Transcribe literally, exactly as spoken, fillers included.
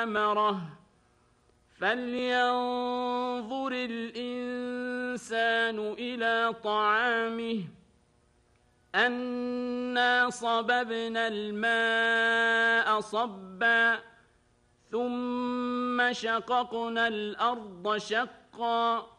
ثمرة فلينظر الإنسان إلى طعامه أنا صببنا الماء صبا ثم شققنا الأرض شقا